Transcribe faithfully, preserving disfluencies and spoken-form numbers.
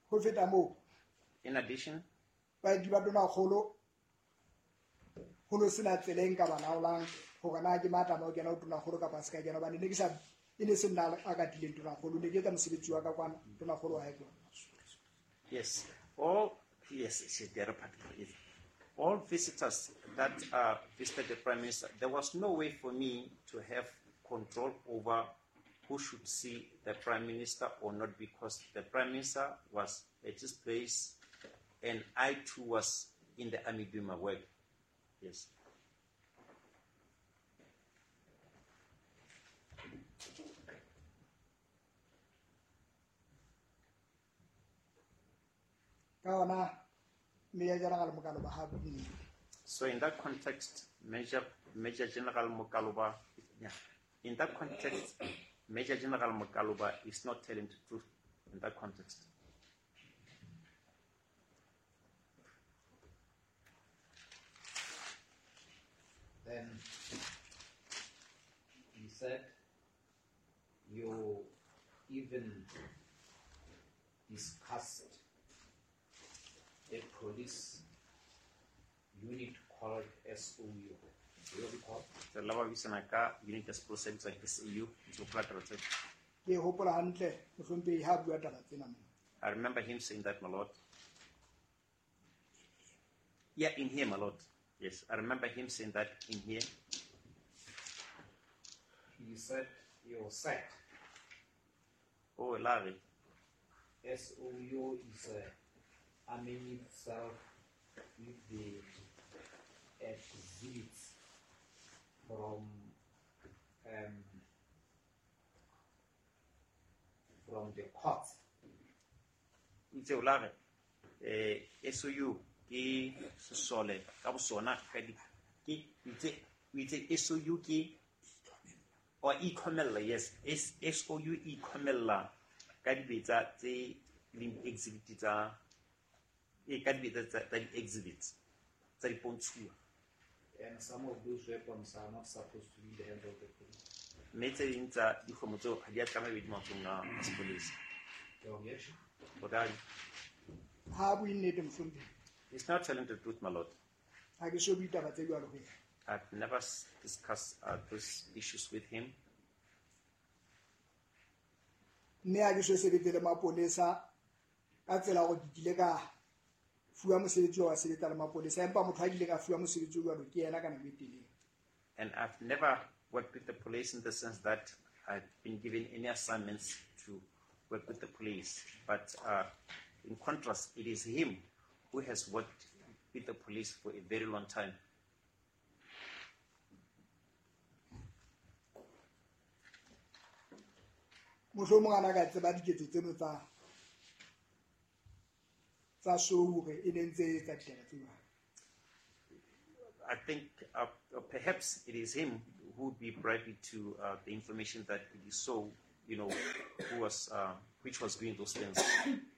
Go feta moo, In addition, baeti ba tonakgolo go no sena tsela e nka ba laolang gore na ke matlama o kena go tonakgolo kapa se ka kena hobane ne ke sa e ne se nna a ka tileng tonakgolo ne ke etsa mosebetsi wa ka kwana tonakgolo wa hae. yes, all yes, yes, the other part of it. All visitors that uh, visited the Prime Minister, there was no way for me to have control over who should see the Prime Minister or not, because the Prime Minister was at his place and I too was in the army doing my work. Yes. So in that context, Major Major General Mukaluba, yeah, in that context, Major General Mukaluba is not telling the truth in that context. Then he said, you even discussed a police unit called S O U. Do you recall? The Lava Visanaka unit is processed like S A U. I remember him saying that, my lord. Yeah, in here, my lord. Yes, I remember him saying that in here. He said, you're set. Oh, Larry. S O U is a army itself with the exhibits from um, from the courts. It's a Larry. S O U. Ki sole ka bosona ka di ki itse itse S O U ki or e-comella, yes, S S O U e-comella ka di betsa tse di exhibit tsa e ka di betsa tsa di exhibits tsa di pontshuwa. And some of those weapons are not supposed to be in the hands of the police. Metse ding tsa di kgomo tseo ga di a tsamaya di matsong a sepolesa. Your objection? Bodadi. Ha bu innete mfumbi. He's not telling the truth, my lord. Ha ke so bitaba tse jwalo ho. I've never s- discussed uh, those issues with him. Mme ha ke so sebetsele mapolesa ka tsela go ditile ka fuwa mosebetsi wa sebetsa le mapolesa empa motho a ile ka fuwa mosebetsi wa ke yena kana go eteleng. And I've never worked with the police in the sense that I've been given any assignments to work with the police. But uh, in contrast, it is him who has worked with the police for a very long time. Mohlomong ana ka tseba diketso tseno tsa tsa soure e neng tse tsa ditaba tsena. I think uh, uh, perhaps it is him who would be privy to uh, the information that he saw, you know, who was, uh, which was doing those things.